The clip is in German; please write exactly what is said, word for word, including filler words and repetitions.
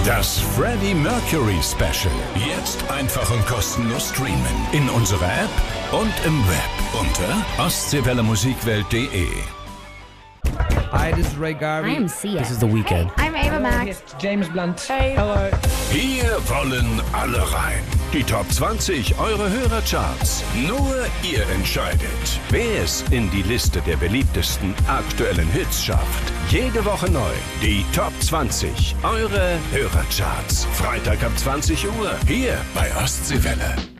Das Freddie Mercury Special. Jetzt einfach und kostenlos streamen. In unserer App und im Web unter ostseewelle musikwelt punkt de. Hi, this is Ray Garvey. I am Sia. This is The Weeknd. Hey, I'm Ava Max. James Blunt. Hey. Hello. Hier wollen alle rein. Die Top zwanzig eure Hörercharts. Nur ihr entscheidet, wer es in die Liste der beliebtesten aktuellen Hits schafft. Jede Woche neu. Die Top zwanzig eure Hörercharts. Freitag ab zwanzig Uhr. Hier bei Ostseewelle.